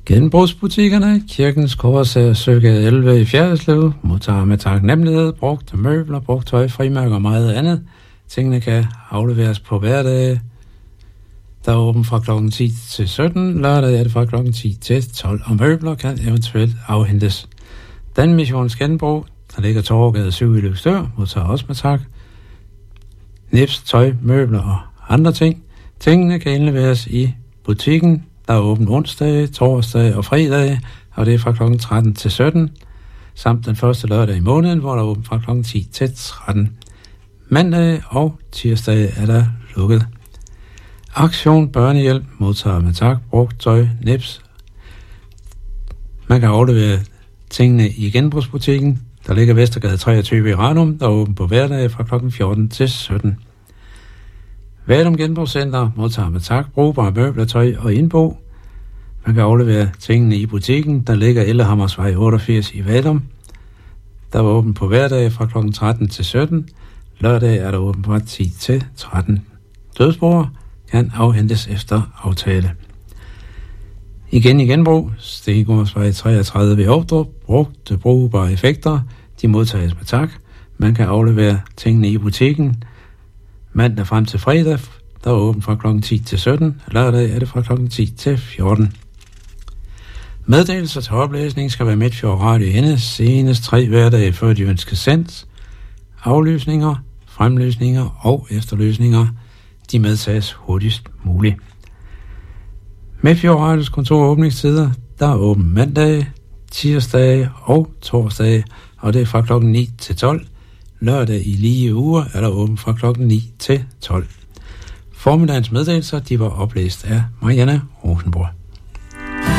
Genbrugsbutikkerne, Kirkens Korsager, Søgade 11 i Fjerdslev, modtager med taknemmelighed brugte møbler, brugt tøj, frimærker og meget andet. Tingene kan afleveres på hverdage. Der er åben fra kl. 10 til 17, lørdag er det fra kl. 10 til 12, og møbler kan eventuelt afhentes. Danmissionens Genbrug, der ligger Torvegade 7 i Løgstør, modtager også med tak. Nips, tøj, møbler og andre ting. Tingene kan indleveres i butikken. Der er åben onsdag, torsdag og fredag, og det er fra kl. 13 til 17, samt den første lørdag i måneden, hvor der er åben fra kl. 10 til 13. Mandag og tirsdag er der lukket. Aktion Børnehjælp modtager med tak, brugt tøj, nips. Man kan aflevere tingene i genbrugsbutikken, der ligger Vestergade 23 i Ranum, der er åben på hverdag fra kl. 14 til 17. Vadum Genbrugscenter modtager med tak, brugbare møbler, tøj og indbo. Man kan aflevere tingene i butikken, der ligger Ellehammersvej 88 i Vadum. Der er åben på hverdag fra kl. 13 til 17. Lørdag er der åben fra 10 til 13. Dødsboer kan afhentes efter aftale. Igen i genbrug, Stengårdsvej 33 ved Ovdrup, brugte brugbare effekter, de modtages med tak. Man kan aflevere tingene i butikken mandag frem til fredag, der er åben fra kl. 10 til 17, lørdag er det fra kl. 10 til 14. Meddelelser til oplæsning skal være Midtfjord Radio henne senest 3 hverdage før de ønskes sendt. Aflysninger, fremlysninger og efterlysninger, de medtages hurtigst muligt. Midtfjord Radios kontor åbningstider, der er åben mandag, tirsdag og torsdag, og det er fra kl. 9 til 12. Lørdag i lige uger er der åben fra kl. 9 til 12. Formiddagens meddelelser, de var oplæst af Marianne Rosenborg.